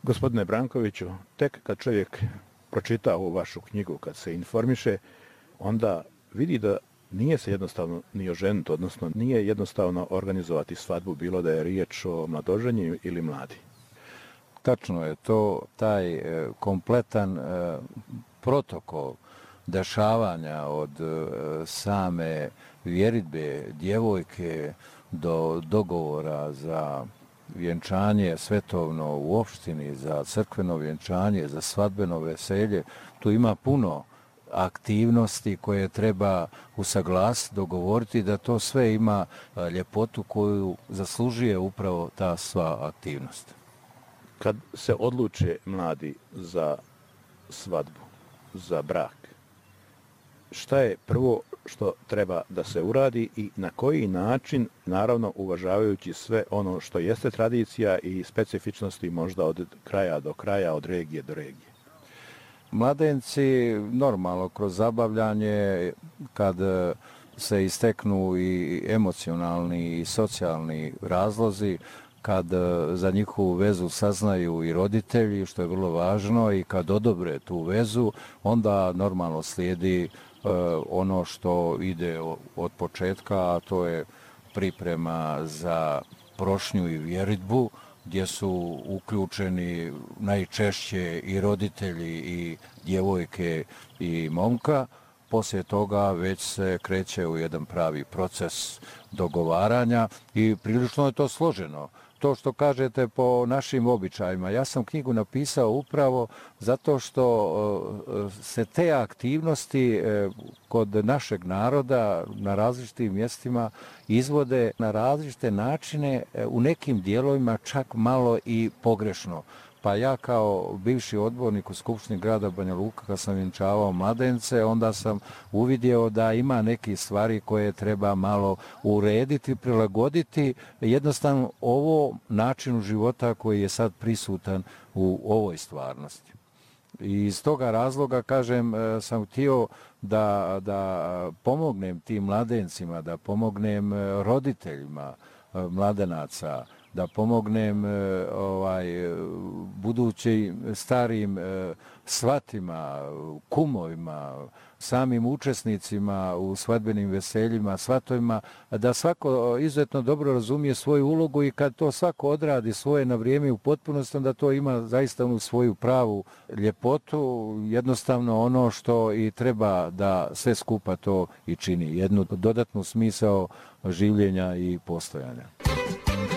Gospodine Brankoviću, tek kad čovjek pročita ovu vašu knjigu, kad se informiše, onda vidi da nije se jednostavno ni oženiti, odnosno nije jednostavno organizovati svadbu, bilo da je riječ o mladoženju ili mladi. Tačno je to, taj kompletan protokol dešavanja od same vjeridbe djevojke do dogovora za vjenčanje svetovno u opštini, za crkveno vjenčanje, za svadbeno veselje. Tu ima puno aktivnosti koje treba usaglasiti, dogovoriti da to sve ima ljepotu koju zaslužuje upravo ta sva aktivnost. Kad se odluče mladi za svadbu, za brak, šta je prvo što treba da se uradi i na koji način, naravno uvažavajući sve ono što jeste tradicija i specifičnosti možda od kraja do kraja, od regije do regije? Mladenci normalno kroz zabavljanje, kad se isteknu i emocionalni i socijalni razlozi, kad za njihovu vezu saznaju i roditelji, što je vrlo važno, i kad odobre tu vezu, onda normalno slijedi ono što ide od početka, a to je priprema za prošnju i vjeridbu, gdje su uključeni najčešće i roditelji i djevojke i momka. Poslije toga već se kreće u jedan pravi proces dogovaranja i prilično je to složeno. To što kažete po našim običajima, ja sam knjigu napisao upravo zato što se te aktivnosti kod našeg naroda na različitim mjestima izvode na različite načine, u nekim dijelovima čak malo i pogrešno. Pa ja kao bivši odbornik u Skupštini grada Banja Luka, kad sam vjenčavao mladence, onda sam uvidio da ima neke stvari koje treba malo urediti, prilagoditi jednostavno ovo načinu života koji je sad prisutan u ovoj stvarnosti. I iz toga razloga, kažem, sam htio da pomognem tim mladencima, da pomognem roditeljima mladenaca, da pomognem budućim starijim svatima, kumovima, samim učesnicima u svadbenim veseljima, svatovima, da svako izuzetno dobro razumije svoju ulogu i kad to svako odradi svoje na vrijeme u potpunosti, onda to ima zaista onu svoju pravu ljepotu, jednostavno ono što i treba da sve skupa to i čini, jednu dodatnu smisao življenja i postojanja.